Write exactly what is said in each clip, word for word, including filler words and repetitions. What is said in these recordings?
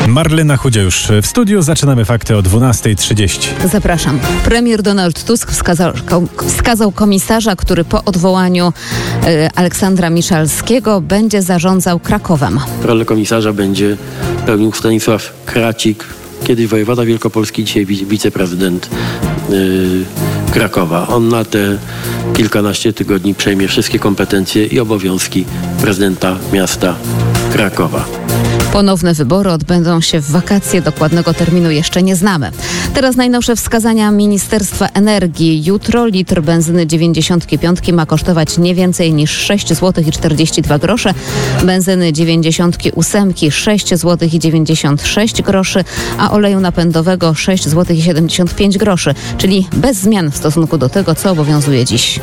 Marlena Chudzia już w studiu. Zaczynamy fakty o dwunasta trzydzieści. Zapraszam. Premier Donald Tusk wskazał, wskazał komisarza, który po odwołaniu y, Aleksandra Miszalskiego będzie zarządzał Krakowem. Rolę komisarza będzie pełnił Stanisław Kracik, kiedyś wojewoda wielkopolski, dzisiaj wiceprezydent yy, Krakowa. On na te kilkanaście tygodni przejmie wszystkie kompetencje i obowiązki prezydenta miasta Krakowa. Ponowne wybory odbędą się w wakacje. Dokładnego terminu jeszcze nie znamy. Teraz najnowsze wskazania Ministerstwa Energii. Jutro litr benzyny dziewięćdziesiątki piątki ma kosztować nie więcej niż sześć złotych i czterdzieści dwa grosze. Benzyny dziewięćdziesiątki ósemki sześć złotych i dziewięćdziesiąt sześć groszy, a oleju napędowego sześć złotych i siedemdziesiąt pięć groszy, czyli bez zmian w stosunku do tego, co obowiązuje dziś.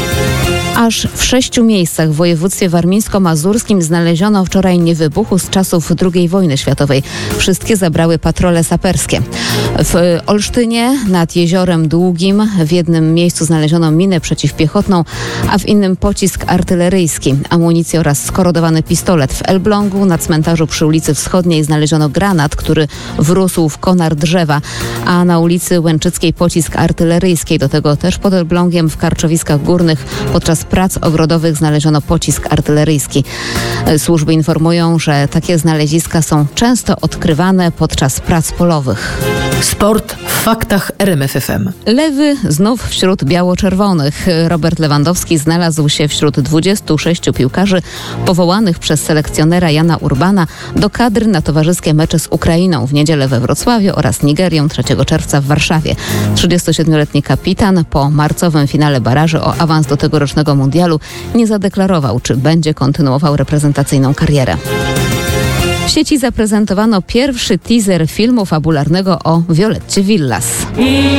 Aż w sześciu miejscach w województwie warmińsko-mazurskim znaleziono wczoraj niewybuchu z czasów drugiej wojny światowej. Wszystkie zabrały patrole saperskie. W Olsztynie nad Jeziorem Długim w jednym miejscu znaleziono minę przeciwpiechotną, a w innym pocisk artyleryjski, amunicję oraz skorodowany pistolet. W Elblągu na cmentarzu przy ulicy Wschodniej znaleziono granat, który wrósł w konar drzewa, a na ulicy Łęczyckiej pocisk artyleryjski. Do tego też pod Elblągiem w Karczowiskach Górnych podczas prac ogrodowych znaleziono pocisk artyleryjski. Służby informują, że takie znaleziska są często odkrywane podczas prac polowych. Sport w faktach R M F F M. Lewy znów wśród biało-czerwonych. Robert Lewandowski znalazł się wśród dwudziestu sześciu piłkarzy powołanych przez selekcjonera Jana Urbana do kadry na towarzyskie mecze z Ukrainą w niedzielę we Wrocławiu oraz Nigerią trzeciego czerwca w Warszawie. trzydziestosiedmioletni kapitan po marcowym finale baraży o awans do tegorocznego mundialu nie zadeklarował, czy będzie kontynuował reprezentacyjną karierę. W sieci zaprezentowano pierwszy teaser filmu fabularnego o Violetcie Villas.